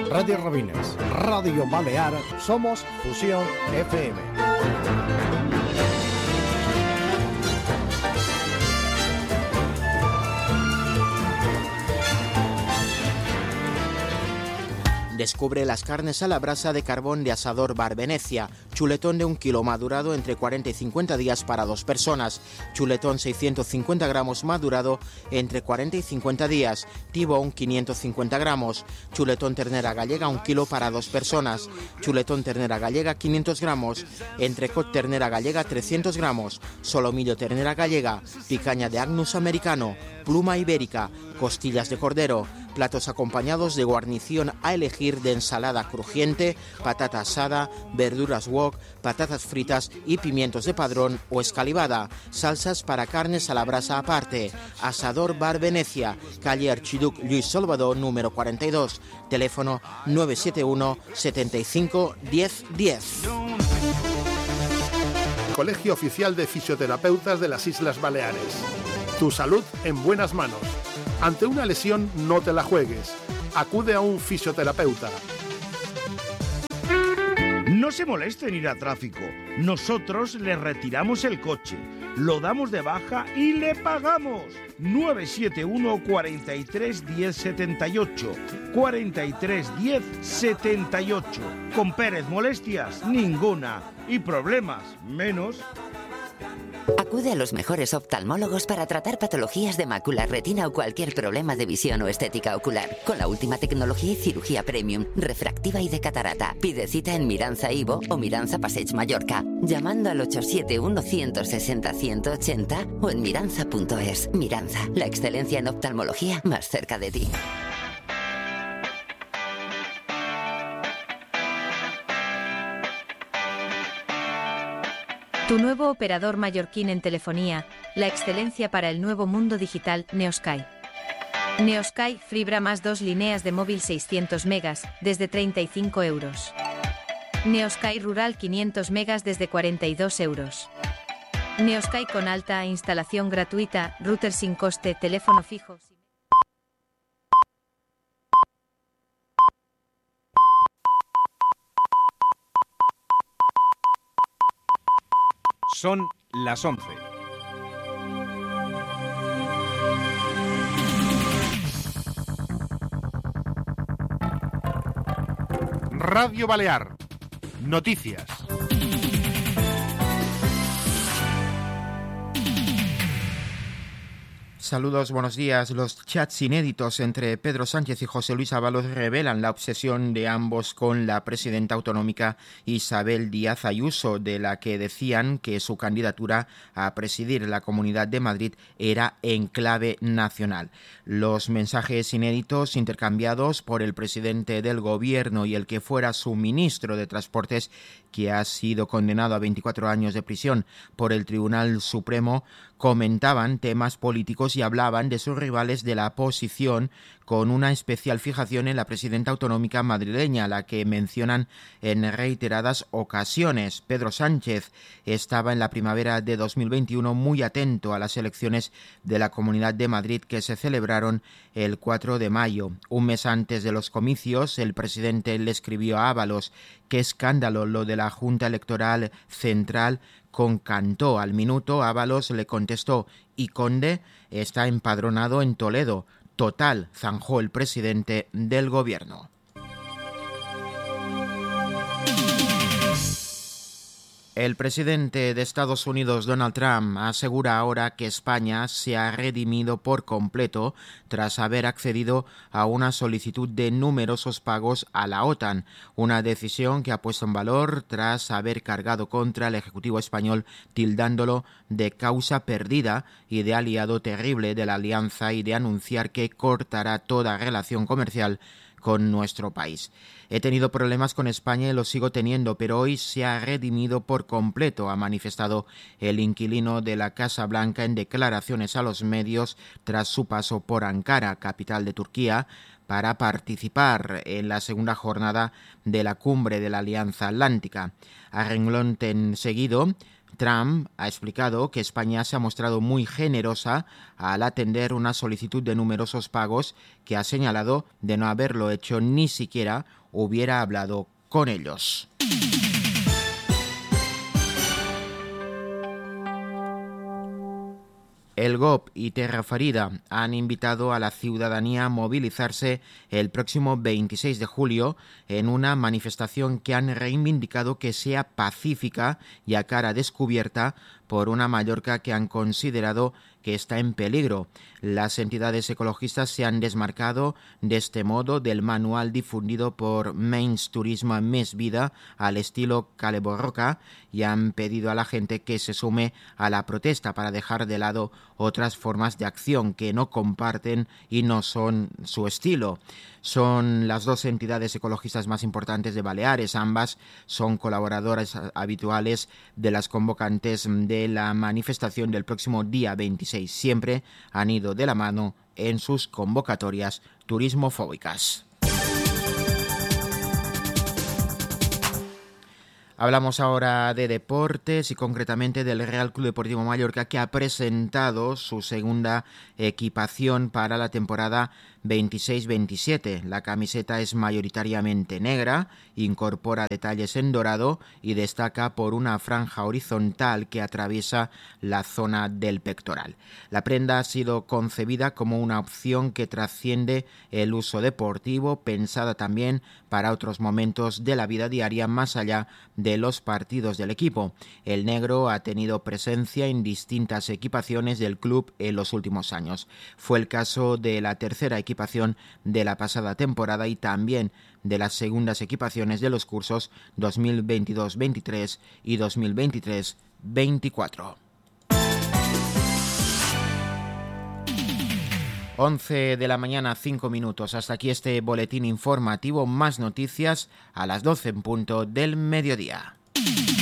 Radio Robines, Radio Balear, somos Fusión FM. Descubre las carnes a la brasa de carbón de Asador Bar Venecia. Chuletón de 1 kilo madurado entre 40 y 50 días para 2 personas. Chuletón 650 gramos madurado entre 40 y 50 días. Tibón 550 gramos. Chuletón ternera gallega 1 kilo para 2 personas. Chuletón ternera gallega 500 gramos. Entrecot ternera gallega 300 gramos. Solomillo ternera gallega. Picaña de Agnus americano. Pluma ibérica. Costillas de cordero. Platos acompañados de guarnición a elegir de ensalada crujiente, patata asada, verduras wok, patatas fritas y pimientos de padrón o escalivada. Salsas para carnes a la brasa aparte. Asador Bar Venecia, calle Archiduc Luis Salvador, número 42. Teléfono 971 75 10 10. Colegio Oficial de Fisioterapeutas de las Islas Baleares. Tu salud en buenas manos. Ante una lesión, no te la juegues. Acude a un fisioterapeuta. No se moleste en ir a tráfico. Nosotros le retiramos el coche, lo damos de baja y le pagamos. 971 43 10 78. 43 10 78. Con Pérez, molestias ninguna. Y problemas menos. Acude a los mejores oftalmólogos para tratar patologías de mácula, retina o cualquier problema de visión o estética ocular. Con la última tecnología y cirugía premium, refractiva y de catarata. Pide cita en Miranza Ivo o Miranza Passeig Mallorca, llamando al 871 160 180 o en miranza.es. Miranza, la excelencia en oftalmología más cerca de ti. Tu nuevo operador mallorquín en telefonía, la excelencia para el nuevo mundo digital, Neosky. Neosky, fibra más 2 líneas de móvil 600 megas, desde 35 euros. Neosky Rural 500 megas desde 42 euros. Neosky con alta instalación gratuita, router sin coste, teléfono fijo. Son las 11. Radio Balear. Noticias. Saludos, buenos días. Los chats inéditos entre Pedro Sánchez y José Luis Ábalos revelan la obsesión de ambos con la presidenta autonómica Isabel Díaz Ayuso, de la que decían que su candidatura a presidir la Comunidad de Madrid era en clave nacional. Los mensajes inéditos intercambiados por el presidente del gobierno y el que fuera su ministro de Transportes, que ha sido condenado a 24 años de prisión por el Tribunal Supremo, comentaban temas políticos y hablaban de sus rivales de la oposición, con una especial fijación en la presidenta autonómica madrileña, la que mencionan en reiteradas ocasiones. Pedro Sánchez estaba en la primavera de 2021 muy atento a las elecciones de la Comunidad de Madrid que se celebraron el 4 de mayo. Un mes antes de los comicios, el presidente le escribió a Ábalos: «Qué escándalo lo de la Junta Electoral Central», con Cantó. Al minuto, Ábalos le contestó: «Y Conde está empadronado en Toledo». Total, zanjó el presidente del gobierno. El presidente de Estados Unidos, Donald Trump, asegura ahora que España se ha redimido por completo tras haber accedido a una solicitud de numerosos pagos a la OTAN, una decisión que ha puesto en valor tras haber cargado contra el Ejecutivo español, tildándolo de causa perdida y de aliado terrible de la alianza, y de anunciar que cortará toda relación comercial con nuestro país. He tenido problemas con España y los sigo teniendo, pero hoy se ha redimido por completo, ha manifestado el inquilino de la Casa Blanca en declaraciones a los medios tras su paso por Ankara, capital de Turquía, para participar en la segunda jornada de la cumbre de la Alianza Atlántica. A renglón seguido, Trump ha explicado que España se ha mostrado muy generosa al atender una solicitud de numerosos pagos que ha señalado de no haberlo hecho ni siquiera hubiera hablado con ellos. El GOP y Terra Ferida han invitado a la ciudadanía a movilizarse el próximo 26 de julio en una manifestación que han reivindicado que sea pacífica y a cara descubierta por una Mallorca que han considerado que está en peligro. Las entidades ecologistas se han desmarcado de este modo del manual difundido por Menys Turisme Més Vida al estilo Cale Borroca y han pedido a la gente que se sume a la protesta para dejar de lado otras formas de acción que no comparten y no son su estilo. Son las dos entidades ecologistas más importantes de Baleares. Ambas son colaboradoras habituales de las convocantes de la manifestación del próximo día 26. Siempre han ido de la mano en sus convocatorias turismofóbicas. Hablamos ahora de deportes y concretamente del Real Club Deportivo Mallorca, que ha presentado su segunda equipación para la temporada 26-27. La camiseta es mayoritariamente negra, incorpora detalles en dorado y destaca por una franja horizontal que atraviesa la zona del pectoral. La prenda ha sido concebida como una opción que trasciende el uso deportivo, pensada también para otros momentos de la vida diaria más allá de los partidos del equipo. El negro ha tenido presencia en distintas equipaciones del club en los últimos años. Fue el caso de la tercera equipación de la pasada temporada y también de las segundas equipaciones de los cursos 2022-23 y 2023-24. 11 de la mañana, 5 minutos. Hasta aquí este boletín informativo. Más noticias a las 12 en punto del mediodía.